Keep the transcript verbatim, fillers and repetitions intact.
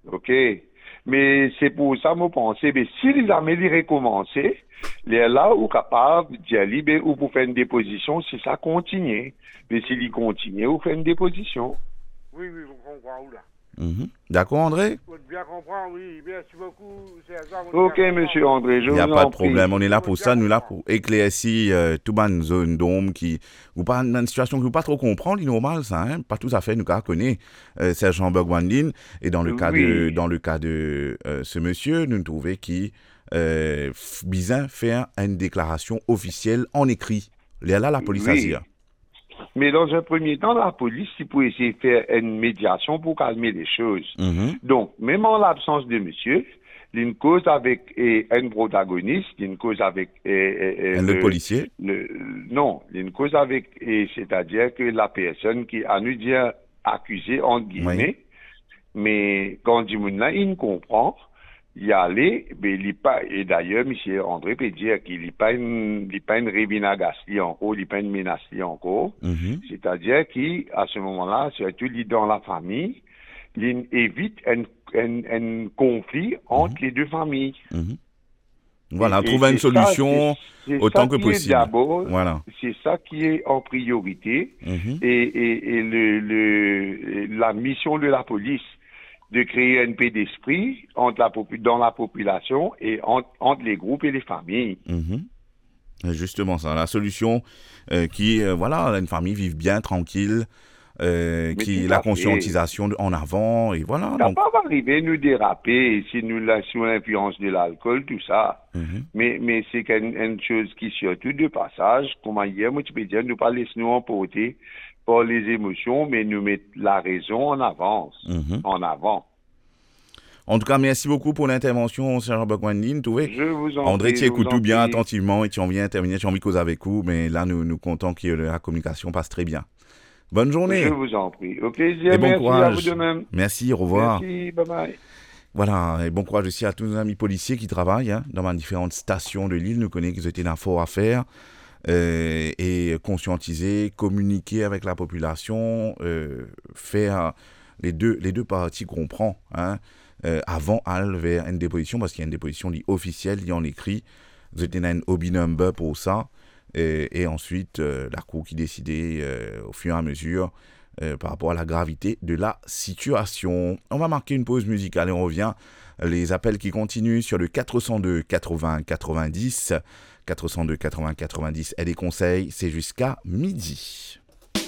OK. Mais c'est pour ça que je pense, mais si les amis recommencent, les là, ou capable d'y aller, ben, ou pour faire une déposition, si ça continue. Mais s'il y continue, ou faire une déposition. Oui, oui, vous comprenez là. Mhm. D'accord, André? Vous bien comprendre, oui. Merci beaucoup. C'est ça, vous OK, bien monsieur comprendre. André, je Il n'y a vous pas en de prie. problème. On est là Vous pour bien ça. Nous là comprendre. pour éclaircir euh, toute une zone d'ombre qui, ou pas dans une situation que vous pas trop comprendre, c'est normal ça, hein? Pas tout à fait. Nous connaissons euh, Sergent Bergwandin et dans le cas de, Oui, dans le cas de euh, ce monsieur, nous trouvons qui euh, f- besoin faire une déclaration officielle en écrit. Il y a là la police à dire. oui. Mais dans un premier temps, la police, il peut essayer de faire une médiation pour calmer les choses. Mhm. Donc, même en l'absence de monsieur, il y a une cause avec eh, un protagoniste, il y a une cause avec eh, eh, eh, Un autre le, policier. le... Non, il y a une cause avec... eh, c'est-à-dire que la personne qui a nous dire accusée, entre Oui. guillemets, mais quand on dit là, il ne comprend, y aller, mais il n'est pas, et d'ailleurs, M. André peut dire qu'il n'est pas une, il est pas une rébinagastie encore, il n'est pas une menace encore. Mhm. C'est-à-dire qu'à ce moment-là, surtout il est dans la famille, il évite un, un, un conflit entre les deux familles. Mhm. Voilà, Et, et trouver une c'est ça, c'est, solution c'est ça autant que qui est possible. d'abord, Voilà. c'est ça qui est en priorité. Mhm. Et, et, et le, le, la mission de la police de créer un paix d'esprit entre la, popu- dans la population et entre, entre les groupes et les familles. Mhm. Justement ça, la solution euh, qui, euh, voilà, une famille vive bien, tranquille, euh, Mais qui tout la à fait. conscientisation de- en avant, et voilà, Ça donc. peut pas arriver nous déraper si nous la sous l'influence de l'alcool, tout ça. Mhm. Mais, mais c'est qu'une une chose qui, surtout de passage, comment hier, moi, tu peux dire, nous pas laisser nous emporter par les émotions, mais nous mettre la raison en avance, Mhm. en avant. En tout cas, merci beaucoup pour l'intervention, Sergent Bergwandin. Tu vois, Je vous en André, prie, tu je vous écoutes tout en bien prie. attentivement et tu en viens intervenir, tu as envie de causer avec vous, mais là, nous nous comptons que la communication passe très bien. Bonne Je journée vous en prie. Au et plaisir, bon merci à vous de courage. même. Merci, au revoir. Merci, bye bye. Voilà, et bon courage aussi à tous nos amis policiers qui travaillent hein, dans les différentes stations de l'île. Nous connaissons qu'ils étaient un fort à faire. Euh, et conscientiser, communiquer avec la population, euh, faire les deux, les deux parties comprennent hein, euh, avant d'aller vers une déposition, parce qu'il y a une déposition dit officielle, dit en écrit. Vous êtes un hobby number pour ça. Et, et ensuite, euh, la Cour qui décidait euh, au fur et à mesure euh, par rapport à la gravité de la situation. On va marquer une pause musicale et on revient. Les appels qui continuent sur le quatre cent deux quatre-vingts quatre-vingt-dix. quatre cent deux quatre-vingts quatre-vingt-dix et des conseils, c'est jusqu'à midi.